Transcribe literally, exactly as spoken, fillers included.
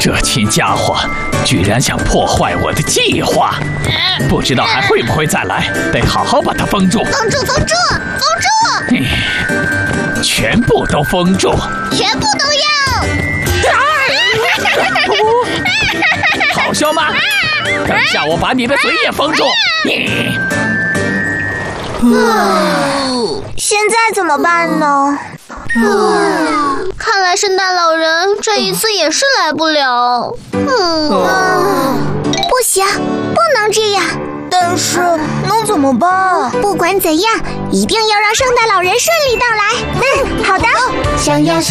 这群家伙居然想破坏我的计划，不知道还会不会再来，得好好把它封住。 封住，封住，封住！ 嗯，全部都封住， 全部都要！ 好笑吗？等下我把你的嘴也封住。你。 现在怎么办呢？看来圣诞老人这一次也是来不了。嗯，不行，不能这样。 但是能怎么办？ 不管怎样，一定要让圣诞老人顺利到来。嗯，好的。想要。